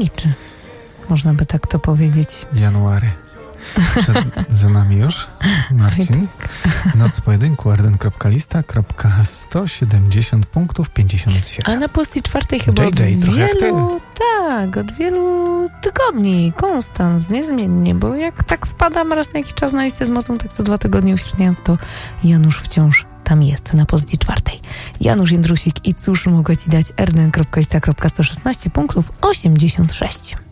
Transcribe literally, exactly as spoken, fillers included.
tajemniczy. Można by tak to powiedzieć. January. Przed, za nami już Marcin. Noc pojedynku arden kropka lista kropka sto siedemdziesiąt punktów pięćdziesiąt siedem. A na pozycji czwartej chyba J J, od trochę jak ty. wielu, tak, od wielu tygodni, konstans, niezmiennie, bo jak tak wpadam raz na jakiś czas na listę z mocą, tak co dwa tygodnie uśredniając, to Janusz wciąż tam jest, na pozycji czwartej. Janusz Jędrusik i cóż mogę ci dać? arden kropka lista kropka sto szesnaście punktów osiemdziesiąt sześć.